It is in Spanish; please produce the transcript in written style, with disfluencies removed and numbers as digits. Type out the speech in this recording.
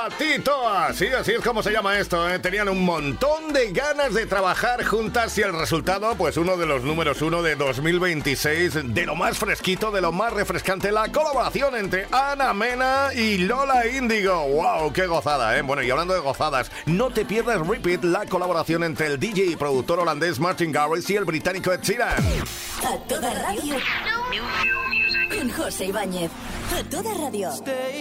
Patito. Sí, así es como se llama esto, ¿eh? Tenían un montón de ganas de trabajar juntas y el resultado, pues uno de los números uno de 2026, de lo más fresquito, de lo más refrescante, la colaboración entre Ana Mena y Lola Índigo. ¡Wow! ¡Qué gozada, eh! Bueno, y hablando de gozadas, no te pierdas Repeat, la colaboración entre el DJ y productor holandés Martin Garrix y el británico Ed Sheeran. A toda radio. Con José Ibáñez. A toda radio.